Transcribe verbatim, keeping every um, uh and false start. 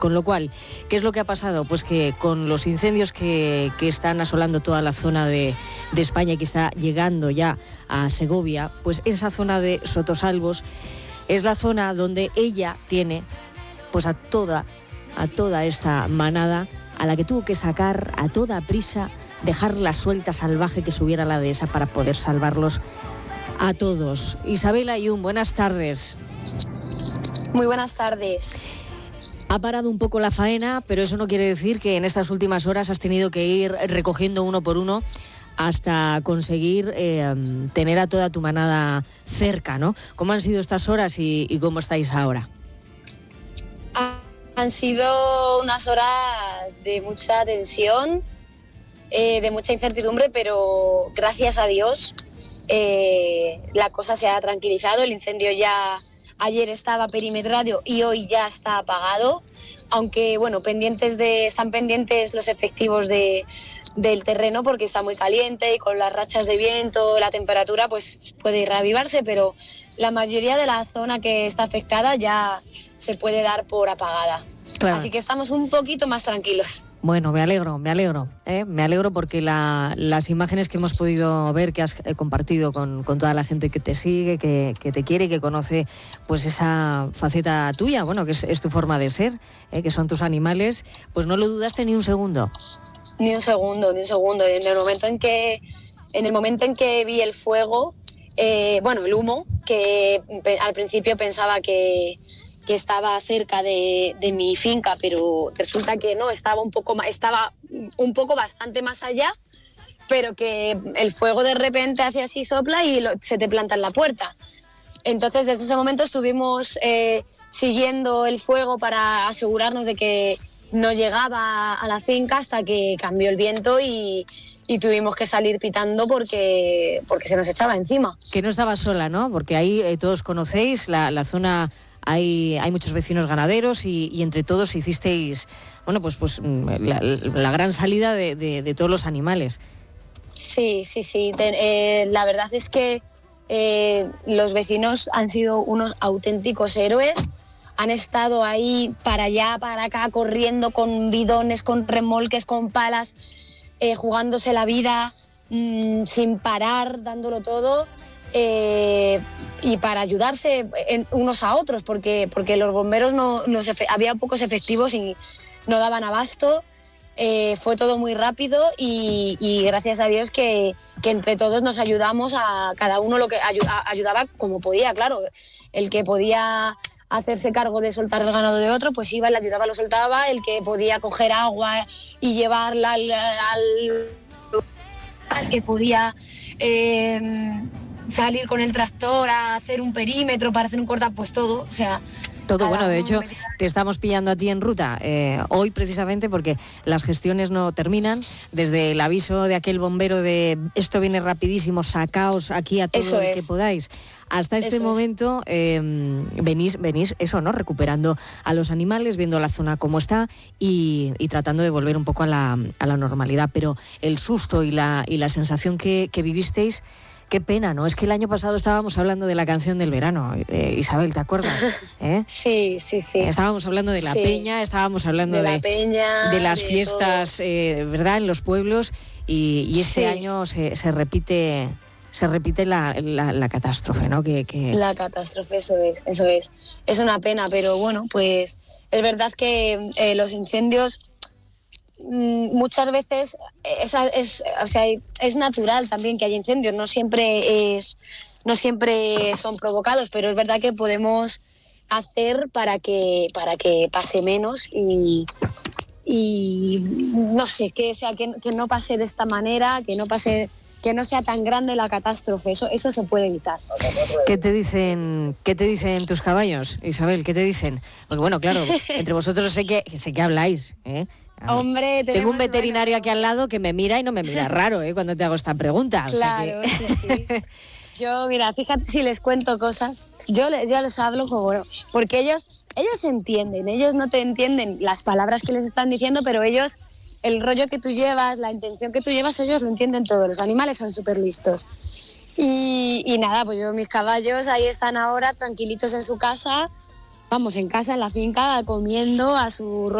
Con lo cual, ¿qué es lo que ha pasado? Pues que con los incendios que, que están asolando toda la zona de, de España y que está llegando ya a Segovia, pues esa zona de Sotosalvos es la zona donde ella tiene pues a toda, a toda esta manada a la que tuvo que sacar a toda prisa, dejarla suelta, salvaje, que subiera la dehesa para poder salvarlos a todos. Isabel Ayun, buenas tardes. Muy buenas tardes. Ha parado un poco la faena, pero eso no quiere decir que en estas últimas horas has tenido que ir recogiendo uno por uno hasta conseguir eh, tener a toda tu manada cerca, ¿no? ¿Cómo han sido estas horas y, y cómo estáis ahora? Han sido unas horas de mucha tensión, eh, de mucha incertidumbre, pero gracias a Dios eh, la cosa se ha tranquilizado. El incendio ya ayer estaba perimetrado y hoy ya está apagado, aunque bueno, pendientes de, están pendientes los efectivos de, del terreno porque está muy caliente y con las rachas de viento, la temperatura pues puede reavivarse, pero la mayoría de la zona que está afectada ya se puede dar por apagada. Claro. Así que estamos un poquito más tranquilos. Bueno, me alegro, me alegro, ¿eh? me alegro porque la, las imágenes que hemos podido ver, que has eh, compartido con, con toda la gente que te sigue, que, que te quiere, que conoce pues esa faceta tuya, bueno, que es, es tu forma de ser, ¿eh? que son tus animales, pues no lo dudaste ni un segundo. Ni un segundo, ni un segundo. En el momento en que, en el momento en que vi el fuego, eh, bueno, el humo, que pe- al principio pensaba que que estaba cerca de, de mi finca, pero resulta que no, estaba un poco más, estaba un poco bastante más allá, pero que el fuego de repente hace así, sopla y lo, se te planta en la puerta. Entonces desde ese momento estuvimos eh, siguiendo el fuego para asegurarnos de que no llegaba a la finca hasta que cambió el viento y, y tuvimos que salir pitando porque, porque se nos echaba encima. Que no estabas sola, ¿no? Porque ahí eh, todos conocéis la, la zona. Hay, hay muchos vecinos ganaderos y, y entre todos hicisteis, bueno, pues, pues la, la gran salida de, de, de todos los animales. Sí, sí, sí. Ten, eh, la verdad es que eh, los vecinos han sido unos auténticos héroes. Han estado ahí para allá, para acá, corriendo con bidones, con remolques, con palas, eh, jugándose la vida, mmm, sin parar, dándolo todo. Eh, y para ayudarse en, unos a otros, porque, porque los bomberos no, no se, había pocos efectivos y no daban abasto. Eh, fue todo muy rápido y, y gracias a Dios que, que entre todos nos ayudamos, a cada uno lo que ayu, a, ayudaba como podía, claro. El que podía hacerse cargo de soltar el ganado de otro, pues iba, le ayudaba, lo soltaba. El que podía coger agua y llevarla al, al, al que podía eh, salir con el tractor a hacer un perímetro para hacer un corta, pues todo, o sea... Todo, bueno, de hecho, te estamos pillando a ti en ruta eh, hoy precisamente porque las gestiones no terminan. Desde el aviso de aquel bombero de esto viene rapidísimo, sacaos aquí a todo eso el es. que podáis. Hasta este Eso momento eh, venís, venís eso, ¿no? Recuperando a los animales, viendo la zona como está y, y tratando de volver un poco a la, a la normalidad. Pero el susto y la, y la sensación que, que vivisteis... Qué pena, ¿no? Es que el año pasado estábamos hablando de la canción del verano, eh, Isabel, ¿te acuerdas? ¿Eh? Sí, sí, sí. Estábamos hablando de la sí. peña, estábamos hablando de, de, la peña, de las de fiestas, eh, ¿verdad? En los pueblos y, y este sí. año se, se repite, se repite la, la, la catástrofe, ¿no? Que, que... La catástrofe, eso es, eso es. Es una pena, pero bueno, pues es verdad que eh, los incendios muchas veces es, es, o sea, es natural también que haya incendios, no siempre es, no siempre son provocados, pero es verdad que podemos hacer para que para que pase menos y, y no sé, que, o sea, que, que no pase de esta manera, que no pase, que no sea tan grande la catástrofe, eso, eso se puede evitar. ¿Qué te dicen, qué te dicen tus caballos, Isabel? ¿Qué te dicen? Pues bueno, claro, entre vosotros sé que sé que habláis, ¿eh? Hombre, tengo un veterinario bueno. aquí al lado que me mira y no me mira raro, ¿eh? Cuando te hago esta pregunta. Claro, o sea que... sí, sí. Yo, mira, fíjate si les cuento cosas, yo, les, yo les hablo como, porque ellos, ellos entienden, ellos no te entienden las palabras que les están diciendo, pero ellos, el rollo que tú llevas, la intención que tú llevas, ellos lo entienden todo, los animales son súper listos. Y, y nada, pues yo, mis caballos ahí están ahora tranquilitos en su casa, vamos, en casa, en la finca, comiendo a su